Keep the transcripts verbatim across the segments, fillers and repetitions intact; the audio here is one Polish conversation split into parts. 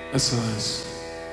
S O S.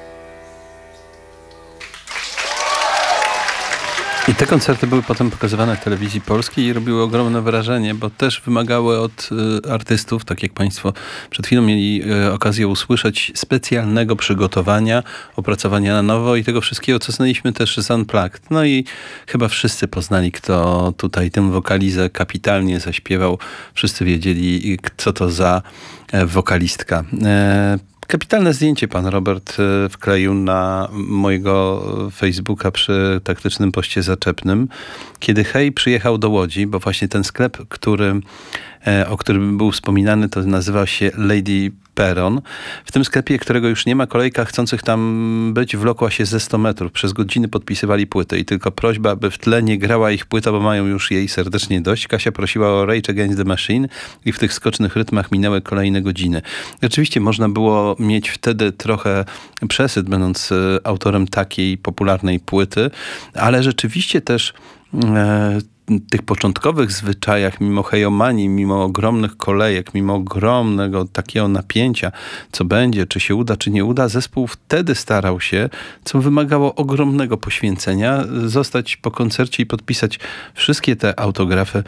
I te koncerty były potem pokazywane w telewizji polskiej i robiły ogromne wrażenie, bo też wymagały od y, artystów, tak jak państwo przed chwilą mieli y, okazję usłyszeć, specjalnego przygotowania, opracowania na nowo i tego wszystkiego, co znaliśmy też z Unplugged. No i chyba wszyscy poznali, kto tutaj tę wokalizę kapitalnie zaśpiewał. Wszyscy wiedzieli, co to za e, wokalistka. E, Kapitalne zdjęcie pan Robert wkleił na mojego Facebooka przy taktycznym poście zaczepnym, kiedy Hej przyjechał do Łodzi, bo właśnie ten sklep, który, o którym był wspominany, to nazywa się Lady Peron. W tym sklepie, którego już nie ma, kolejka chcących tam być wlokła się ze sto metrów. Przez godziny podpisywali płytę i tylko prośba, aby w tle nie grała ich płyta, bo mają już jej serdecznie dość. Kasia prosiła o Rage Against the Machine i w tych skocznych rytmach minęły kolejne godziny. Oczywiście można było mieć wtedy trochę przesyt, będąc autorem takiej popularnej płyty, ale rzeczywiście też e, tych początkowych zwyczajach, mimo hejomanii, mimo ogromnych kolejek, mimo ogromnego takiego napięcia, co będzie, czy się uda, czy nie uda, zespół wtedy starał się, co wymagało ogromnego poświęcenia, zostać po koncercie i podpisać wszystkie te autografy,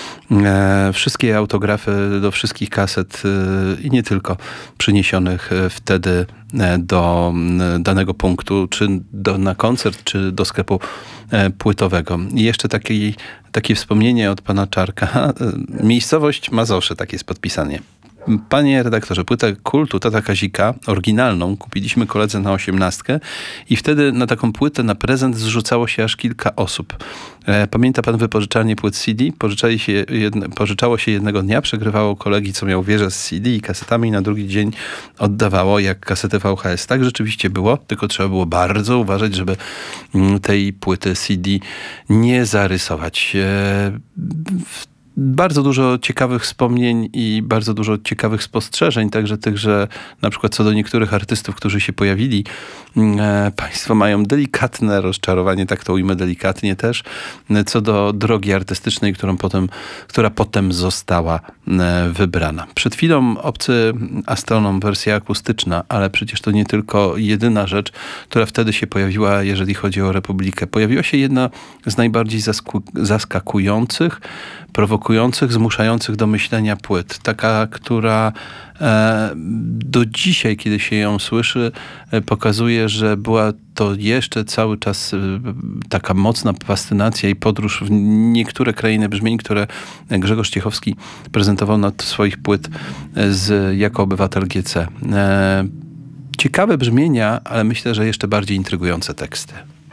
e, wszystkie autografy do wszystkich kaset e, i nie tylko przyniesionych wtedy do danego punktu, czy do, na koncert, czy do sklepu e, płytowego. I jeszcze taki, takie wspomnienie od pana Czarka. Miejscowość Mazowsze, takie jest podpisanie. Panie redaktorze, płytę kultu Tata Kazika, oryginalną, kupiliśmy koledze na osiemnastkę i wtedy na taką płytę na prezent zrzucało się aż kilka osób. E, pamięta pan wypożyczalnię płyt C D? Pożyczali się jedne, pożyczało się jednego dnia, przegrywało kolegi, co miał wieżę z C D i kasetami, i na drugi dzień oddawało jak kasety V H S. Tak rzeczywiście było, tylko trzeba było bardzo uważać, żeby tej płyty C D nie zarysować. E, w Bardzo dużo ciekawych wspomnień i bardzo dużo ciekawych spostrzeżeń, także tych, że na przykład co do niektórych artystów, którzy się pojawili, e, państwo mają delikatne rozczarowanie, tak to ujmę delikatnie też, co do drogi artystycznej, którą potem, która potem została e, wybrana. Przed chwilą Obcy Astronom, wersja akustyczna, ale przecież to nie tylko jedyna rzecz, która wtedy się pojawiła, jeżeli chodzi o Republikę. Pojawiła się jedna z najbardziej zasku- zaskakujących, prowokujących, zmuszających do myślenia płyt. Taka, która e, do dzisiaj, kiedy się ją słyszy, e, pokazuje, że była to jeszcze cały czas e, taka mocna fascynacja i podróż w niektóre krainy brzmień, które Grzegorz Ciechowski prezentował na swoich płyt e, z jako obywatel G C. E, ciekawe brzmienia, ale myślę, że jeszcze bardziej intrygujące teksty.